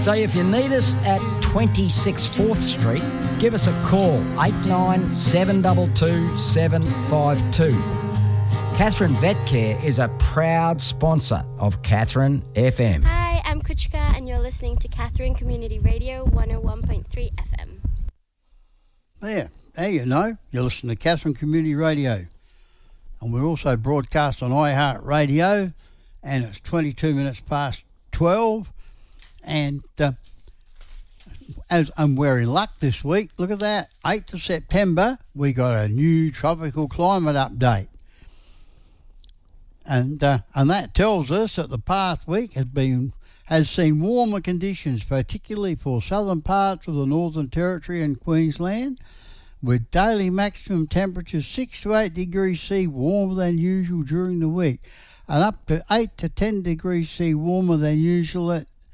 So if you need us at 26 4th Street, give us a call, 89722752. 752. Catherine Vet Care is a proud sponsor of Catherine FM. Hi, I'm Kuchika and you're listening to Catherine Community Radio 101.3 FM. There you know, you're listening to Catherine Community Radio. And we're also broadcast on iHeartRadio, and it's 22 minutes past 12. And we're in luck this week. Look at that, 8th of September, we got a new tropical climate update. And that tells us that the past week has seen warmer conditions, particularly for southern parts of the Northern Territory and Queensland, with daily maximum temperatures 6 to 8 degrees C warmer than usual during the week, and up to 8 to 10 degrees C warmer than usual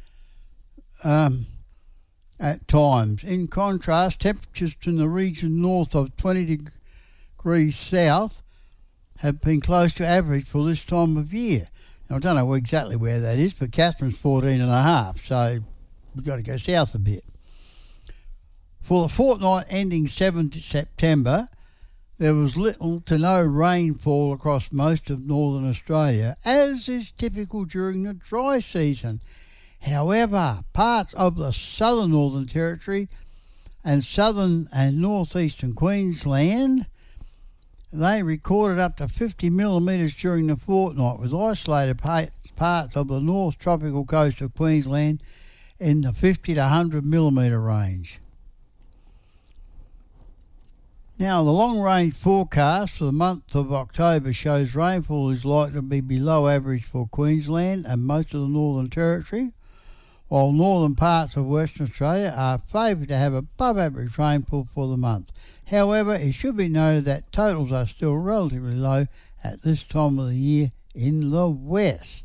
at times. In contrast, temperatures in the region north of 20 degrees south have been close to average for this time of year. Now, I don't know exactly where that is, but Catherine's 14.5, so we've got to go south a bit. For the fortnight ending 7th September, there was little to no rainfall across most of northern Australia, as is typical during the dry season. However, parts of the southern Northern Territory and southern and northeastern Queensland, they recorded up to 50 millimetres during the fortnight, with isolated parts of the north tropical coast of Queensland in the 50 to 100 millimetre range. Now, the long-range forecast for the month of October shows rainfall is likely to be below average for Queensland and most of the Northern Territory, while northern parts of Western Australia are favoured to have above average rainfall for the month. However, it should be noted that totals are still relatively low at this time of the year in the west.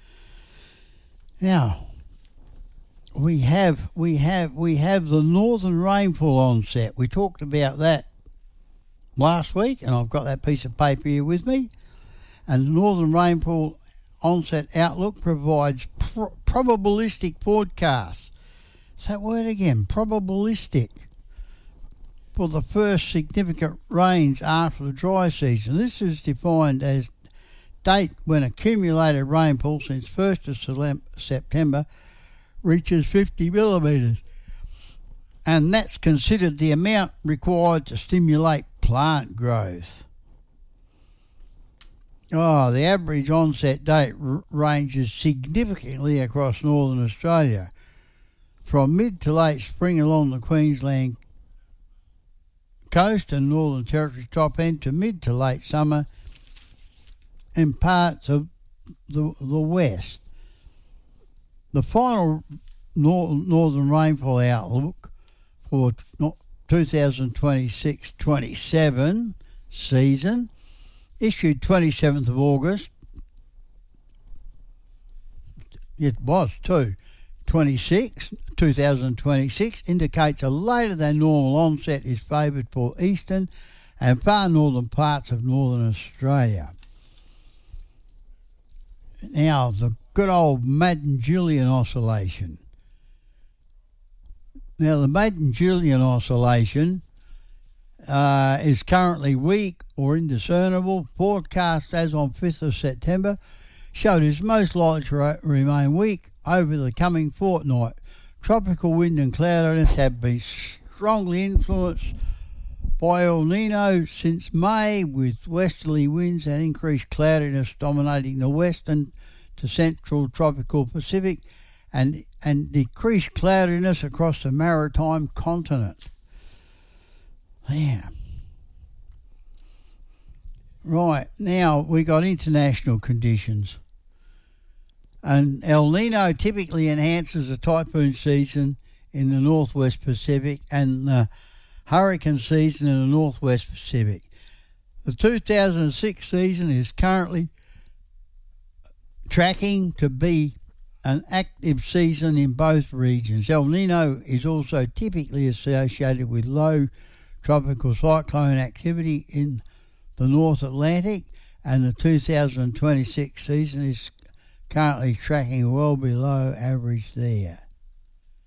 Now, we have the northern rainfall onset. We talked about that last week, and I've got that piece of paper here with me. And the northern rainfall onset outlook provides probabilistic forecasts. Say that word again, probabilistic, for the first significant rains after the dry season. This is defined as date when accumulated rainfall since 1st of September reaches 50 millimetres, and that's considered the amount required to stimulate plant growth. The average onset date ranges significantly across northern Australia, from mid to late spring along the Queensland coast and Northern Territory top end to mid to late summer in parts of the west. The final northern rainfall outlook for 2026-27 season, issued 27th of August, it was too, 2026, indicates a later than normal onset is favoured for eastern and far northern parts of northern Australia. Now, the good old Madden-Julian oscillation. Now, the Madden-Julian oscillation is currently weak or indiscernible. Forecast as on 5th of September showed it is most likely to remain weak over the coming fortnight. Tropical wind and cloudiness have been strongly influenced by El Nino since May, with westerly winds and increased cloudiness dominating the western to central tropical Pacific and decreased cloudiness across the maritime continent. Yeah. Right, now we got international conditions. And El Nino typically enhances the typhoon season in the northwest Pacific and the hurricane season in the northwest Pacific. The 2006 season is currently tracking to be an active season in both regions. El Nino is also typically associated with low tropical cyclone activity in the North Atlantic, and the 2026 season is currently tracking well below average there.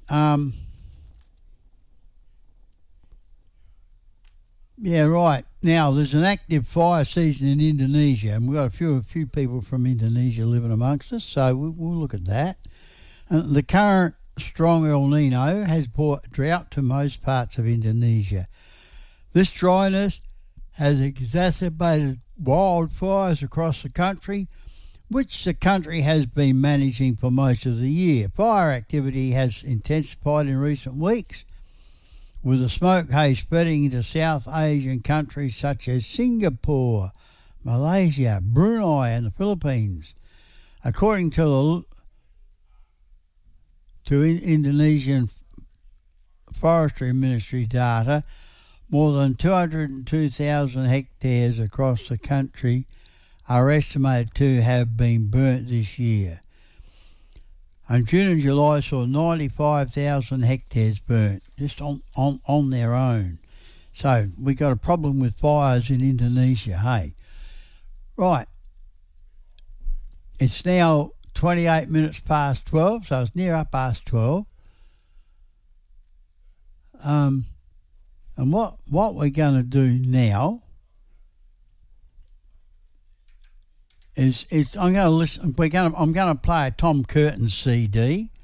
Yeah, right. Now, there's an active fire season in Indonesia, and we've got a few people from Indonesia living amongst us, so we'll look at that. And the current strong El Nino has brought drought to most parts of Indonesia. This dryness has exacerbated wildfires across the country, which the country has been managing for most of the year. Fire activity has intensified in recent weeks, with the smoke haze spreading into South Asian countries such as Singapore, Malaysia, Brunei and the Philippines. According to Indonesian Forestry Ministry data, more than 202,000 hectares across the country are estimated to have been burnt this year. And June and July saw 95,000 hectares burnt, just on their own. So we got a problem with fires in Indonesia, hey? Right. It's now 28 minutes past 12, so it's near up past 12. And what we're going to do now is I'm going to play a Tom Curtin CD,